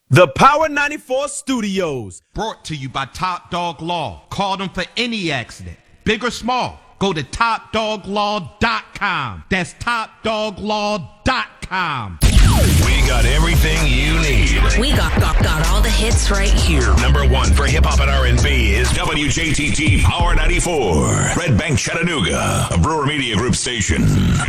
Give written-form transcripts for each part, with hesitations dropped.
The Power 94 Studios. Brought to you by Top Dog Law. Call them for any accident, big or small. Go to topdoglaw.com. That's topdoglaw.com. We got everything you need. We got all the hits right here. Number one for hip hop and R&B is WJTT Power 94. Red Bank, Chattanooga, a Brewer Media Group station.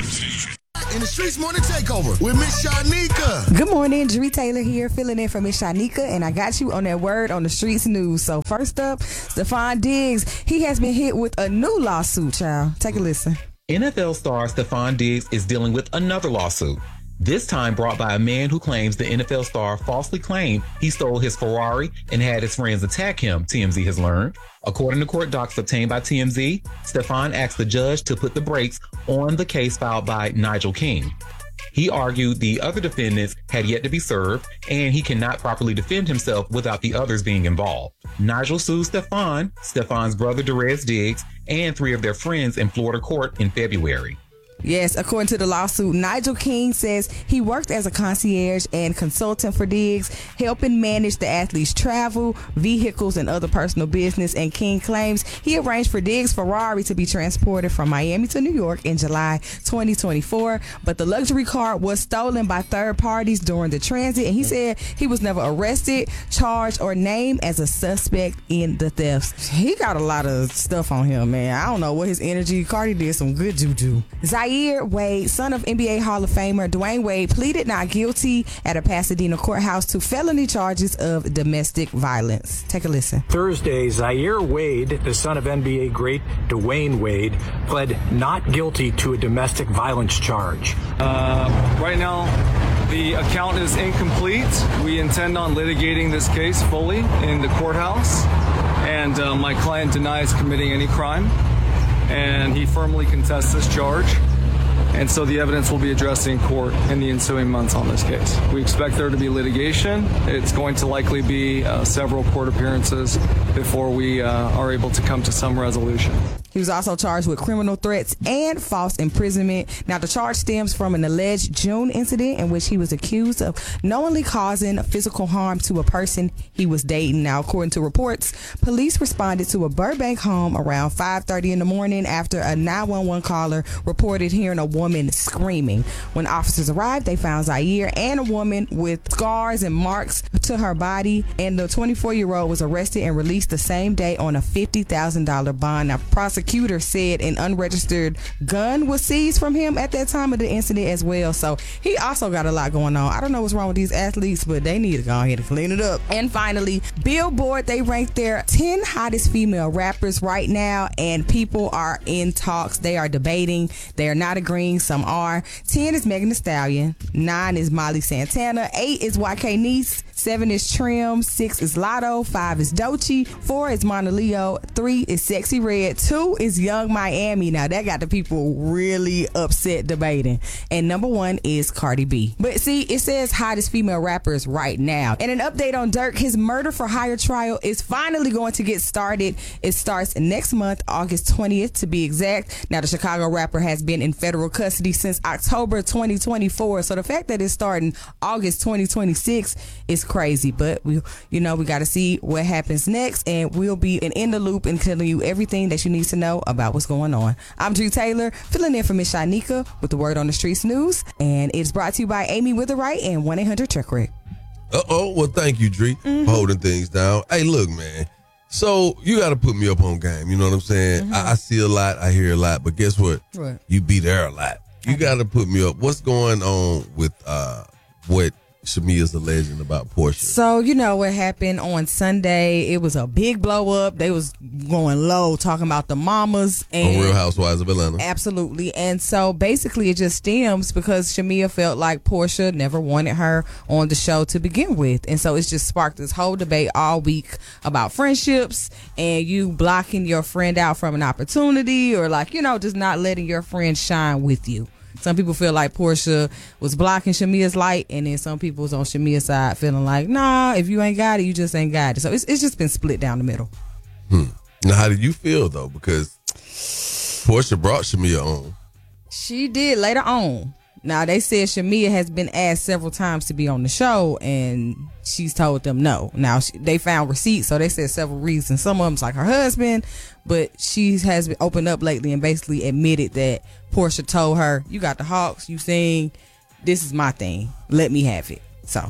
In the Streets Morning Takeover with Miss Shanika. Good morning, Dree Taylor here, filling in for Miss Shanika, and I got you on that word on the streets news. So first up, Stefon Diggs. He has been hit with a new lawsuit, child. Take a listen. NFL star Stefon Diggs is dealing with another lawsuit. This time brought by a man who claims the NFL star falsely claimed he stole his Ferrari and had his friends attack him, TMZ has learned. According to court docs obtained by TMZ, Stefon asked the judge to put the brakes on the case filed by Nigel King. He argued the other defendants had yet to be served and he cannot properly defend himself without the others being involved. Nigel sued Stefon, Stefon's brother Derez Diggs, and 3 of their friends in Florida court in February. Yes, according to the lawsuit, Nigel King says he worked as a concierge and consultant for Diggs, helping manage the athlete's travel, vehicles, and other personal business. And King claims he arranged for Diggs' Ferrari to be transported from Miami to New York in July 2024. But the luxury car was stolen by third parties during the transit. And he said he was never arrested, charged, or named as a suspect in the thefts. He got a lot of stuff on him, man. I don't know what his energy. Cardi did some good juju. Zaire Wade, son of NBA Hall of Famer Dwayne Wade, pleaded not guilty at a Pasadena courthouse to felony charges of domestic violence. Take a listen. Thursday, Zaire Wade, the son of NBA great Dwayne Wade, pled not guilty to a domestic violence charge. Right now, the account is incomplete. We intend on litigating this case fully in the courthouse, and my client denies committing any crime, and he firmly contests this charge. And so the evidence will be addressed in court in the ensuing months on this case. We expect there to be litigation. It's going to likely be several court appearances before we are able to come to some resolution. He was also charged with criminal threats and false imprisonment. Now, the charge stems from an alleged June incident in which he was accused of knowingly causing physical harm to a person he was dating. Now, according to reports, police responded to a Burbank home around 5:30 in the morning after a 911 caller reported hearing a woman screaming. When officers arrived, they found Zaire and a woman with scars and marks to her body, and the 24-year-old was arrested and released the same day on a $50,000 bond. Now, prosecutor said an unregistered gun was seized from him at that time of the incident as well. So he also got a lot going on. I don't know what's wrong with these athletes, but they need to go ahead and clean it up. And finally, Billboard, they ranked their 10 hottest female rappers right now, and people are in talks. They are debating. They are not agreeing. Some are. 10 is Megan Thee Stallion. 9 is Molly Santana. 8 is YK Nice. 7 is Trim. 6 is Lotto. 5 is Doechii. 4 is Mona Leo. 3 is Sexy Red. 2 is Young Miami. Now, that got the people really upset debating. And number 1 is Cardi B. But see, it says hottest female rappers right now. And an update on Durk, his murder for hire trial is finally going to get started. It starts next month, August 20th to be exact. Now, the Chicago rapper has been in federal custody since October 2024. So the fact that it's starting August 2026 is crazy. But we got to see what happens next, and we'll be in the loop and telling you everything that you need to know about what's going on. I'm Dree Taylor, filling in for Miss Shanika with the Word on the Streets news, and it's brought to you by Amy Witherite and 1-800-TREK-REC. Well, thank you, Dree, for holding things down. Hey, look, man. So you got to put me up on game. You know what I'm saying? I see a lot, I hear a lot, but guess what? What? You be there a lot. You got to put me up. What's going on with what Shamia's alleging about Portia? So, you know what happened on Sunday? It was a big blow up. They was going low talking about the mamas. And on Real Housewives of Atlanta. Absolutely. And so basically it just stems because Shamia felt like Portia never wanted her on the show to begin with. And so it's just sparked this whole debate all week about friendships and you blocking your friend out from an opportunity, or just not letting your friend shine with you. Some people feel like Portia was blocking Shamia's light, and then some people was on Shamia's side feeling like, nah, if you ain't got it, you just ain't got it. So it's just been split down the middle. Now, how did you feel, though? Because Portia brought Shamia on. She did later on. Now, they said Shamia has been asked several times to be on the show, and she's told them no. Now, they found receipts, so they said several reasons. Some of them's like her husband, but she has been opened up lately and basically admitted that Portia told her, you got the Hawks, you sing, this is my thing. Let me have it. So.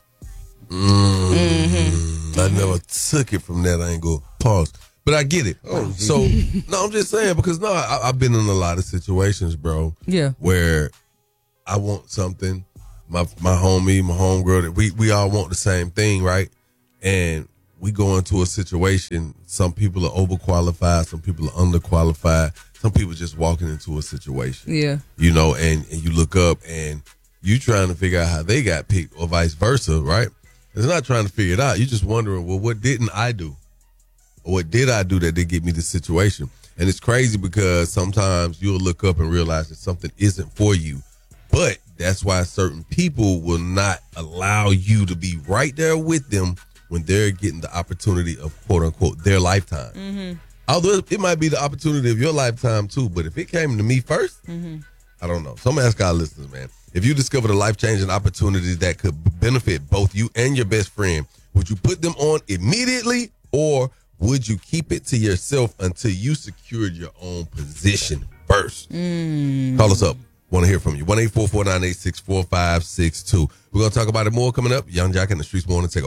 I never took it from that angle. Pause. But I get it. So, no, I'm just saying, because, I've been in a lot of situations, bro. Yeah. Where I want something, my homie, my homegirl, that we all want the same thing, right? And we go into a situation, some people are overqualified, some people are underqualified, some people just walking into a situation. Yeah. You know, and you look up and you trying to figure out how they got picked or vice versa, right? It's not trying to figure it out. You're just wondering, well, what didn't I do? Or what did I do that did get me this situation? And it's crazy because sometimes you'll look up and realize that something isn't for you. But that's why certain people will not allow you to be right there with them when they're getting the opportunity of, quote unquote, their lifetime. Mm-hmm. Although it might be the opportunity of your lifetime too. But if it came to me first, I don't know. So I'm going to ask our listeners, man. If you discovered a life-changing opportunity that could benefit both you and your best friend, would you put them on immediately, or would you keep it to yourself until you secured your own position first? Call us up. Want to hear from you. 1-844-986-4562. We're going to talk about it more coming up. Young Jack in the Streets Morning Take